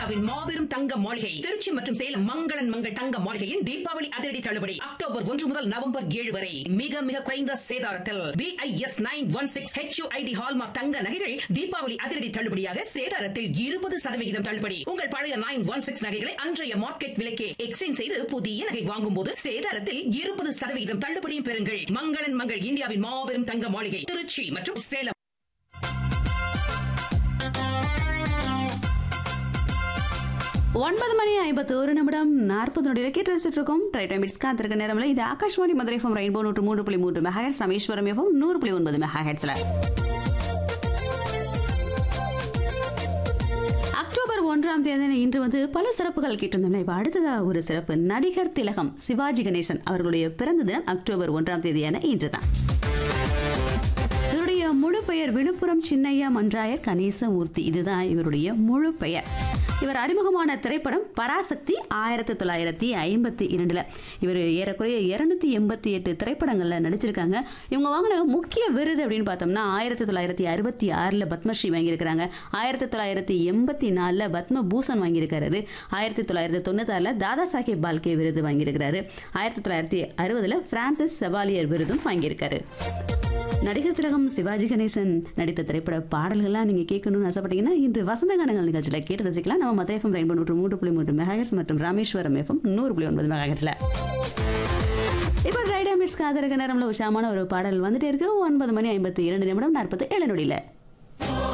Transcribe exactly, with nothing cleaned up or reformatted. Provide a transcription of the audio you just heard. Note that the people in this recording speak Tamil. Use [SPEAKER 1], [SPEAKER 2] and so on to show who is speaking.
[SPEAKER 1] இந்தியாவின் மாபெரும் தங்க மாளிகை திருச்சி மற்றும் சேலம் மங்களன் மங்கள் தங்க மாளிகையின் தீபாவளி அதிரடி தள்ளுபடி அக்டோபர் ஒன்று முதல் நவம்பர் ஏழு வரை மிக மிக குறைந்த சேதாரத்தில் BIS nine one six HUID hallmark தங்க நகைகள் தீபாவளி அதிரடி தள்ளுபடியாக சேதாரத்தில் இருபது சதவிகிதம் தள்ளுபடி. உங்கள் பழைய நைன் ஒன் சிக்ஸ் நகைகளை அன்றைய மார்க்கெட் விலைக்கே எக்ஸ்சேஞ்ச் செய்து புதிய நகை வாங்கும் போது சேதாரத்தில் இருபது சதவிகிதம் தள்ளுபடியும் பெறுங்கள். மங்களன் மங்கள் இந்தியாவின் மாபெரும் தங்க மாளிகை திருச்சி மற்றும் சேலம்.
[SPEAKER 2] ஒன்பது மணி ஐம்பத்தி ஒரு நிமிடம் நாற்பது நொடியில் கேட்டு ரசிச்சுட்டு இருக்கோம். ரைட் டைம் இட்ஸ் காத்திருக்க நேரமில் இது ஆகாஷ்வாணி மதுரை எஃப்எம் ரெயின்போ நூற்று மூன்று புள்ளி மூன்று மெகாஹெட்ஸ், ராமேஸ்வரம் எஃப்எம் நூறு புள்ளி ஒன்பது மெகாஹெட்ஸ்ல அக்டோபர் ஒன்றாம் தேதி இன்று வந்து பல சிறப்புகள் கேட்டிருந்தோம்னா இப்போ அடுத்ததா ஒரு சிறப்பு. நடிகர் திலகம் சிவாஜி கணேசன் அவர்களுடைய பிறந்த தினம் அக்டோபர் ஒன்றாம் தேதியான இன்று தான். இவருடைய முழு பெயர் விழுப்புரம் சின்னையா மன்றாயர் கணேசமூர்த்தி, இதுதான் இவருடைய முழு பெயர். இவர் அறிமுகமான திரைப்படம் பராசக்தி ஆயிரத்தி தொள்ளாயிரத்தி ஐம்பத்தி இரண்டுல. இவர் ஏறக்குறைய இருநூத்தி எண்பத்தி எட்டு திரைப்படங்கள்ல நடிச்சிருக்காங்க. இவங்க வாங்கின முக்கிய விருது அப்படின்னு பார்த்தோம்னா ஆயிரத்தி தொள்ளாயிரத்தி அறுபத்தி ஆறுல பத்மஸ்ரீ வாங்கியிருக்கிறாங்க, ஆயிரத்தி தொள்ளாயிரத்தி எண்பத்தி நாலுல பத்ம பூஷன் வாங்கியிருக்காரு, ஆயிரத்தி தொள்ளாயிரத்தி தொண்ணூத்தி ஆறுல தாதா சாஹேப் பால்கே விருது வாங்கியிருக்கிறாரு, ஆயிரத்தி தொள்ளாயிரத்தி அறுபதுல பிரான்சிஸ் செவாலியர் விருதும் வாங்கியிருக்காரு. நடிகர் திலகம் சிவாஜி கணேசன் நடித்த திரைப்பட பாடல்கள்லாம் நீங்க கேட்கணும்னு ஆசைப்பட்டீங்கன்னா இன்று வசந்த கானங்கள் நிகழ்ச்சியில கேட்டு ரசிக்கலாம். நம்ம மதுரை எஃப்எம் ரெயின்போ நூற்று மூன்று புள்ளி மூன்று மெகாஹெட்ஸ் மற்றும் ராமேஸ்வரம் எஃப்எம் நூறு புள்ளி ஒன்பது மெகாஹெட்ஸ்ல. இப்போ ரைட் மிட்ஸ் காதலுக்கு நேரம்ல உஷாமான ஒரு பாடல் வந்துட்டே இருக்கு. ஒன்பது மணி ஐம்பத்தி இரண்டு நிமிடம் நாற்பத்தி ஏழு நொடியில